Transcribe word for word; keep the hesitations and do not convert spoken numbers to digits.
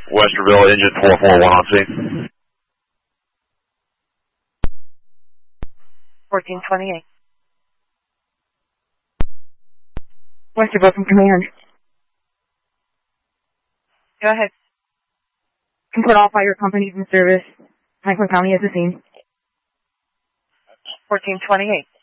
Westerville, engine four four one on scene. fourteen twenty-eight. Westerville from command. Go ahead. Can put all fire companies in service. Franklin County is the scene. fourteen twenty-eight.